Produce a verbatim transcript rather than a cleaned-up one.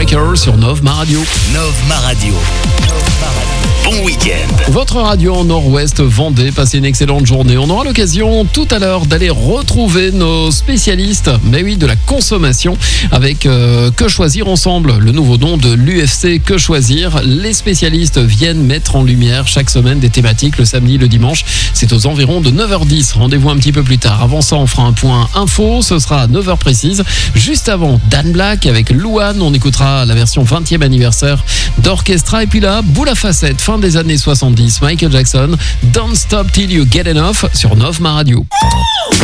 Breaker sur Nove Ma Radio. Nove Ma Radio. Nove Ma Radio. Bon week-end. Votre radio en Nord-Ouest Vendée, passez une excellente journée. On aura l'occasion tout à l'heure d'aller retrouver nos spécialistes, mais oui, de la consommation avec euh, Que Choisir Ensemble, le nouveau nom de l'U F C Que Choisir. Les spécialistes viennent mettre en lumière chaque semaine des thématiques le samedi, le dimanche. C'est aux environs de neuf heures dix. Rendez-vous un petit peu plus tard. Avant ça, on fera un point info. Ce sera à neuf heures précise. Juste avant, Dan Black avec Louane. On écoutera la version vingtième anniversaire d'Orchestra. Et puis là, boule à facettes, fin des années soixante-dix, Michael Jackson, Don't Stop Till You Get Enough sur Nove Ma Radio.